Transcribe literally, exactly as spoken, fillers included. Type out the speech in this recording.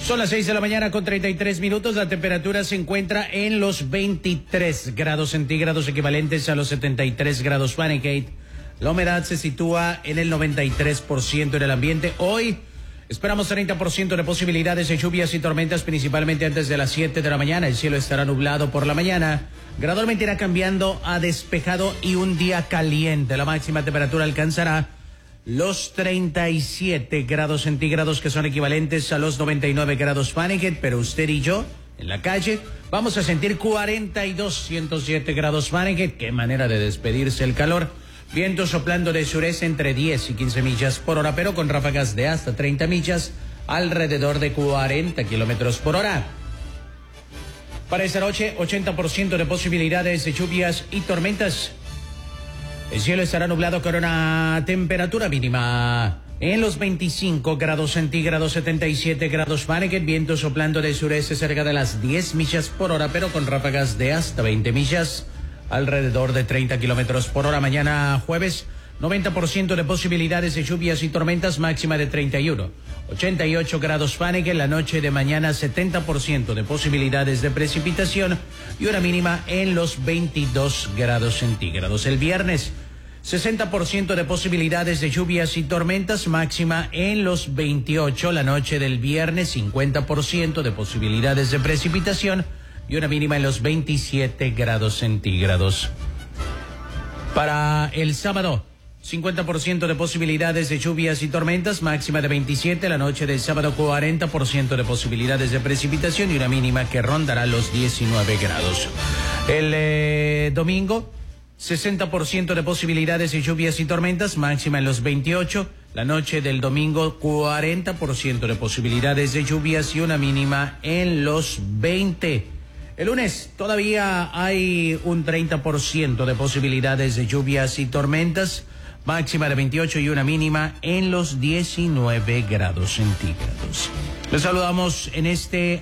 Son las seis de la mañana con treinta y tres minutos. La temperatura se encuentra en los veintitrés grados centígrados, equivalentes a los setenta y tres grados Fahrenheit. La humedad se sitúa en el noventa y tres por ciento en el ambiente. Hoy esperamos treinta por ciento de posibilidades de lluvias y tormentas, principalmente antes de las siete de la mañana. El cielo estará nublado por la mañana. Gradualmente irá cambiando a despejado y un día caliente. La máxima temperatura alcanzará los treinta y siete grados centígrados, que son equivalentes a los noventa y nueve grados Fahrenheit, pero usted y yo, en la calle, vamos a sentir cuarenta y dos, ciento siete grados Fahrenheit. Qué manera de despedirse el calor. Viento soplando de sureste entre diez y quince millas por hora, pero con ráfagas de hasta treinta millas, alrededor de cuarenta kilómetros por hora. Para esta noche, ochenta por ciento de posibilidades de lluvias y tormentas. El cielo estará nublado con una temperatura mínima en los veinticinco grados centígrados, setenta y siete grados Fahrenheit. Viento soplando de sureste cerca de las diez millas por hora, pero con ráfagas de hasta veinte millas, alrededor de treinta kilómetros por hora. Mañana jueves, noventa por ciento de posibilidades de lluvias y tormentas, máxima de treinta y uno, ochenta y ocho grados Fahrenheit. La noche de mañana, setenta por ciento de posibilidades de precipitación y una mínima en los veintidós grados centígrados. El viernes, sesenta por ciento de posibilidades de lluvias y tormentas, máxima en los veintiocho. La noche del viernes, cincuenta por ciento de posibilidades de precipitación y una mínima en los veintisiete grados centígrados. Para el sábado, cincuenta por ciento de posibilidades de lluvias y tormentas, máxima de veintisiete. La noche del sábado, cuarenta por ciento de posibilidades de precipitación y una mínima que rondará los diecinueve grados. El eh, domingo, sesenta por ciento de posibilidades de lluvias y tormentas, máxima en los veintiocho. La noche del domingo, cuarenta por ciento de posibilidades de lluvias y una mínima en los veinte. El lunes todavía hay un treinta por ciento de posibilidades de lluvias y tormentas, máxima de veintiocho y una mínima en los diecinueve grados centígrados. Les saludamos en este